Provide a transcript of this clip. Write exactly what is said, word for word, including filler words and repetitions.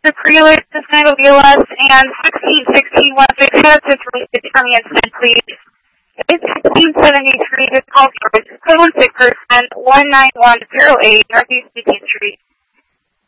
The prelude to Single B L S and sixteen sixteen West Texas is from the instant, please. It's sixteen seventy-three to call for code one six person one nine one zero eight Northeast eighteenth Street.